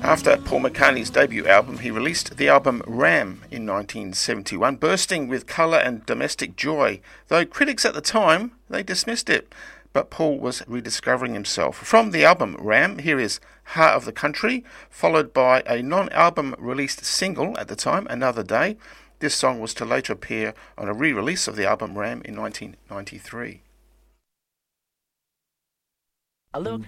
After Paul McCartney's debut album, he released the album Ram in 1971, bursting with colour and domestic joy, though critics at the time, they dismissed it. But Paul was rediscovering himself. From the album Ram, here is Heart of the Country, followed by a non-album released single at the time, Another Day. This song was to later appear on a re-release of the album Ram in 1993. I look